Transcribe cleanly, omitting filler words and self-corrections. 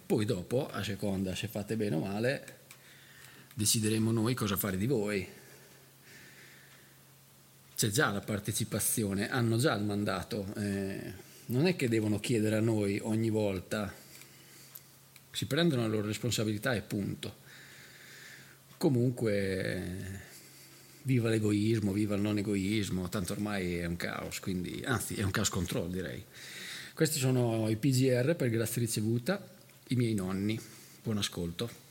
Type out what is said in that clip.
Poi dopo, a seconda se fate bene o male, decideremo noi cosa fare di voi. C'è già la partecipazione, hanno già il mandato, non è che devono chiedere a noi ogni volta, si prendono la loro responsabilità e punto. Comunque, viva l'egoismo, viva il non egoismo, tanto ormai è un caos, quindi, anzi è un caos control, direi. Questi sono i PGR per Grazie Ricevuta, i miei nonni. Buon ascolto.